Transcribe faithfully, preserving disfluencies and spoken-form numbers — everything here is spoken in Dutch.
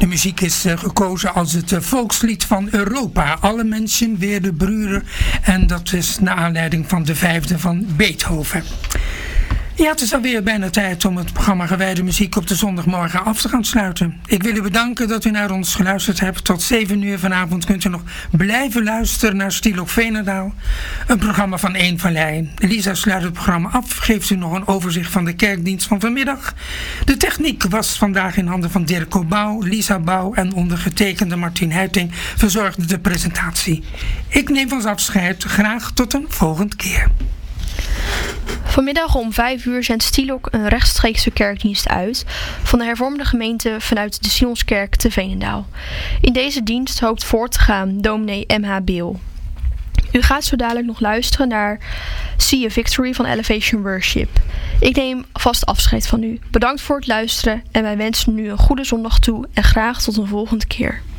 De muziek is uh, gekozen als het uh, volkslied van Europa. Alle mensen weer de Brüder. En dat is naar aanleiding van de vijfde van Beethoven. Ja, het is alweer bijna tijd om het programma Gewijde Muziek op de zondagmorgen af te gaan sluiten. Ik wil u bedanken dat u naar ons geluisterd hebt. Tot zeven uur vanavond kunt u nog blijven luisteren naar Stilo Veenendaal. Een programma van Eén van Leyen. Lisa sluit het programma af. Geeft u nog een overzicht van de kerkdienst van vanmiddag. De techniek was vandaag in handen van Dirko Bouw, Lisa Bouw en ondergetekende Martien Heiting verzorgde de presentatie. Ik neem van afscheid. Graag tot een volgende keer. Vanmiddag om vijf uur zendt Stielok een rechtstreekse kerkdienst uit van de hervormde gemeente vanuit de Sionskerk te Veenendaal. In deze dienst hoopt voor te gaan dominee M H Beel. U gaat zo dadelijk nog luisteren naar See a Victory van Elevation Worship. Ik neem vast afscheid van u. Bedankt voor het luisteren en wij wensen u een goede zondag toe en graag tot een volgende keer.